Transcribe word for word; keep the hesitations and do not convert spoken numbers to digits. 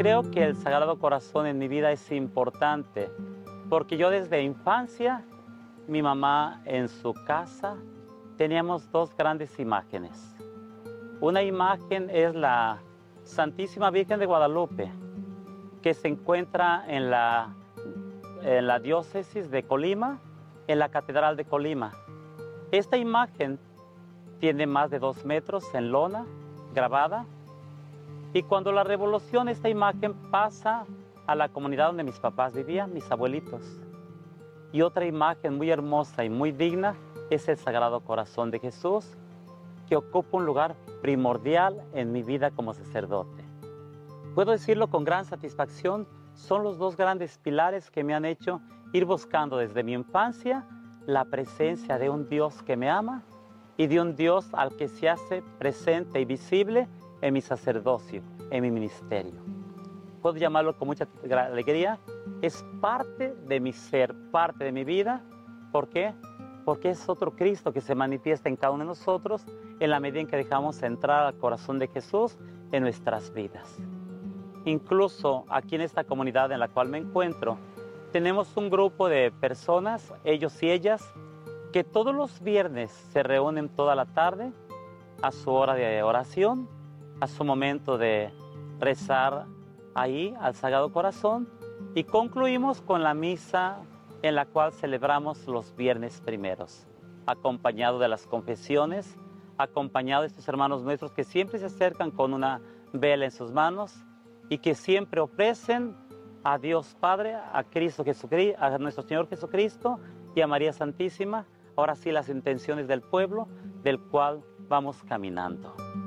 Creo que el Sagrado Corazón en mi vida es importante, porque yo desde infancia, mi mamá en su casa, teníamos dos grandes imágenes. Una imagen es la Santísima Virgen de Guadalupe, que se encuentra en la, en la diócesis de Colima, en la Catedral de Colima. Esta imagen tiene más de dos metros en lona, grabada, y cuando la revolución, esta imagen pasa a la comunidad donde mis papás vivían, mis abuelitos. Y otra imagen muy hermosa y muy digna es el Sagrado Corazón de Jesús, que ocupa un lugar primordial en mi vida como sacerdote. Puedo decirlo con gran satisfacción, son los dos grandes pilares que me han hecho ir buscando desde mi infancia la presencia de un Dios que me ama y de un Dios al que se hace presente y visible en mi sacerdocio, en mi ministerio. Puedo llamarlo con mucha alegría, es parte de mi ser, parte de mi vida. ¿Por qué? Porque es otro Cristo que se manifiesta en cada uno de nosotros en la medida en que dejamos entrar al corazón de Jesús en nuestras vidas. Incluso aquí en esta comunidad en la cual me encuentro, tenemos un grupo de personas, ellos y ellas, que todos los viernes se reúnen toda la tarde a su hora de oración, a su momento de rezar ahí al Sagrado Corazón, y concluimos con la misa en la cual celebramos los viernes primeros, acompañado de las confesiones, acompañado de estos hermanos nuestros que siempre se acercan con una vela en sus manos y que siempre ofrecen a Dios Padre, a Cristo Jesucristo, a nuestro Señor Jesucristo y a María Santísima, ahora sí las intenciones del pueblo del cual vamos caminando.